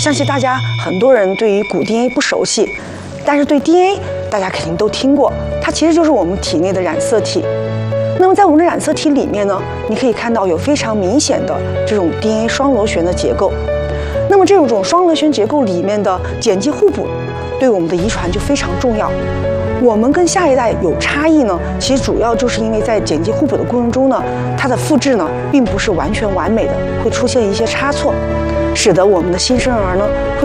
相信大家很多人对于骨 DNA 不熟悉，但是对 DNA 大家肯定都听过，它其实就是我们体内的染色体。那么在我们的染色体里面呢，你可以看到有非常明显的这种 DNA 双螺旋的结构。那么这种双螺旋结构里面的碱基互补，对我们的遗传就非常重要。我们跟下一代有差异呢，其实主要就是因为在碱基互补的过程中呢，它的复制呢并不是完全完美的，会出现一些差错，使得我们的新生儿呢